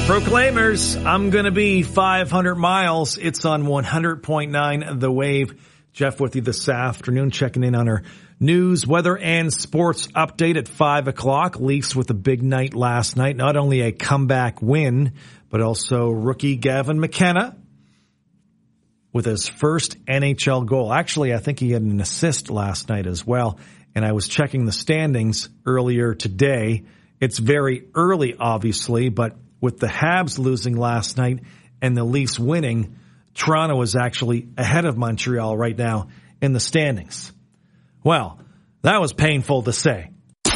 Proclaimers, I'm going to be 500 miles. It's on 100.9 The Wave. Jeff with you this afternoon, checking in on our news, weather, and sports update at 5 o'clock. Leafs with a big night last night. Not only a comeback win, but also rookie Gavin McKenna with his first NHL goal. Actually, I think he had an assist last night as well. And I was checking the standings earlier today. It's very early, obviously, but with the Habs losing last night and the Leafs winning, Toronto is actually ahead of Montreal right now in the standings. Well, that was painful to say.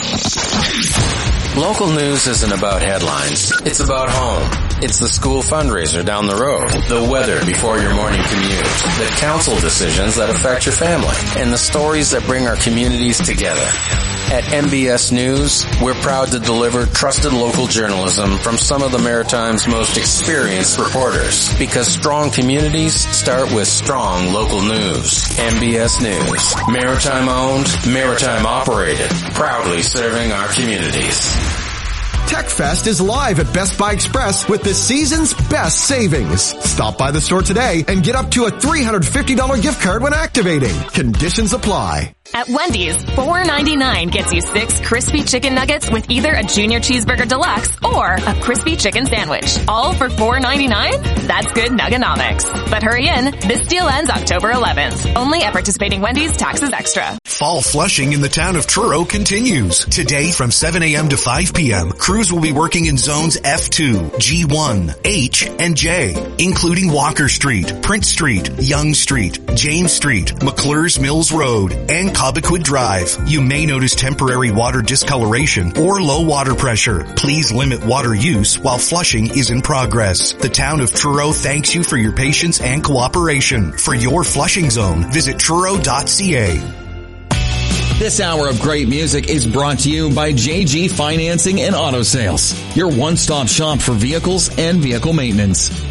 Local news isn't about headlines. It's about home. It's the school fundraiser down the road, the weather before your morning commute, the council decisions that affect your family, and the stories that bring our communities together. At MBS News, we're proud to deliver trusted local journalism from some of the Maritime's most experienced reporters, because strong communities start with strong local news. MBS News, Maritime owned, Maritime operated, proudly serving our communities. TechFest is live at Best Buy Express with the season's best savings. Stop by the store today and get up to a $350 gift card when activating. Conditions apply. At Wendy's, $4.99 gets you 6 crispy chicken nuggets with either a Junior Cheeseburger Deluxe or a crispy chicken sandwich. All for $4.99? That's good Nugganomics. But hurry in, this deal ends October 11th. Only at participating Wendy's, taxes extra. Fall flushing in the town of Truro continues. Today from 7 a.m. to 5 p.m., crews will be working in zones F2, G1, H, and J, including Walker Street, Prince Street, Yonge Street, James Street, McClure's Mills Road, and Cobequid Drive. You may notice temporary water discoloration or low water pressure. Please limit water use while flushing is in progress. The town of Truro thanks you for your patience and cooperation. For your flushing zone, visit truro.ca. This hour of great music is brought to you by JG Financing and Auto Sales, your one-stop shop for vehicles and vehicle maintenance.